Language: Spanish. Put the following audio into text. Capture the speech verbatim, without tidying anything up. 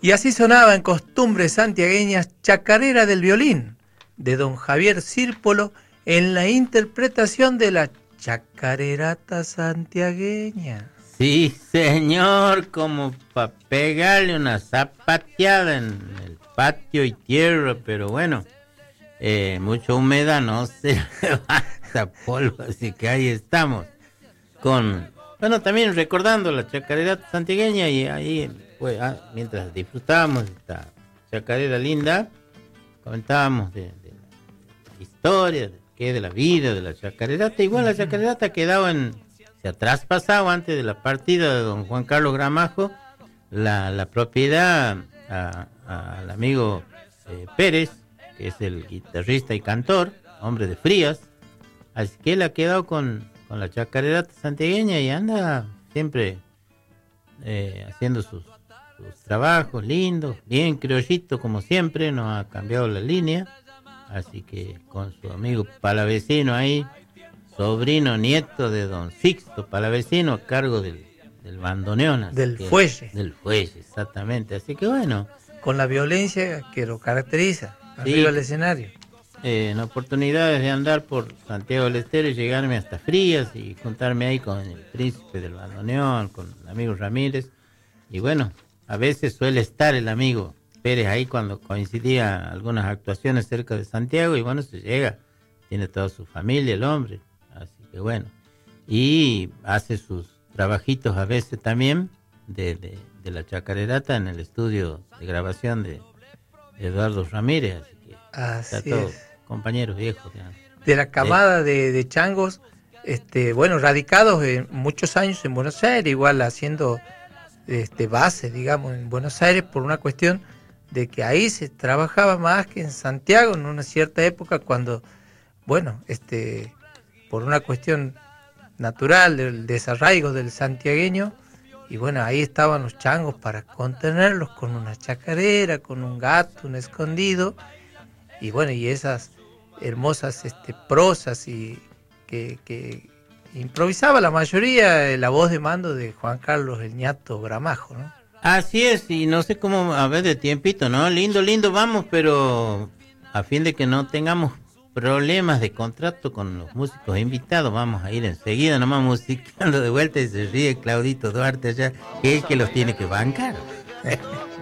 Y así sonaba en costumbres santiagueñas Chacarera del Violín, de don Javier Círpolo, en la interpretación de la chacarerata santiagueña. Sí, señor, como para pegarle una zapateada en el patio y tierra, pero bueno, eh, mucha humedad no se levanta polvo, así que ahí estamos. Con, bueno, también recordando la chacarerata santiagueña y ahí, pues, ah, mientras disfrutábamos esta chacarera linda, comentábamos de, de la historia, de qué, de la vida de la chacarerata. Igual la chacarerata ha quedado en, se ha traspasado antes de la partida de don Juan Carlos Gramajo, la, la propiedad a, a, al amigo eh, Pérez, que es el guitarrista y cantor, hombre de Frías, así que él ha quedado con, con la chacarerata santiagueña y anda siempre eh, haciendo sus, sus trabajos lindos, bien criollito como siempre, no ha cambiado la línea, así que con su amigo palavecino ahí, sobrino nieto de don Sixto Palavecino, a cargo del, del bandoneón. Del que, fuelle. Del fuelle, exactamente, así que bueno. Con la violencia que lo caracteriza, Sí, arriba del escenario. Eh, en oportunidades de andar por Santiago del Estero y llegarme hasta Frías y juntarme ahí con el príncipe del bandoneón, con el amigo Ramírez. Y bueno, a veces suele estar el amigo Pérez ahí cuando coincidía algunas actuaciones cerca de Santiago y bueno, se llega, tiene toda su familia el hombre, así que bueno. Y hace sus trabajitos a veces también de, de, de la chacarerata en el estudio de grabación de, de Eduardo Ramírez, así que así está todo, es. compañeros viejos. Ya. De la camada de, de changos, este, bueno, radicados en muchos años en Buenos Aires, igual haciendo este, base, digamos, en Buenos Aires por una cuestión de que ahí se trabajaba más que en Santiago en una cierta época cuando, bueno, este, por una cuestión natural del desarraigo del santiagueño, y bueno, ahí estaban los changos para contenerlos con una chacarera, con un gato, un escondido, y bueno, y esas hermosas este, prosas y que, que improvisaba la mayoría la voz de mando de Juan Carlos el ñato Gramajo, ¿no? Así es, y no sé cómo, a ver, de tiempito, ¿no? Lindo, lindo, vamos, pero a fin de que no tengamos problemas de contrato con los músicos invitados, vamos a ir enseguida nomás musicando de vuelta y se ríe Claudito Duarte allá, que es el que los tiene que bancar.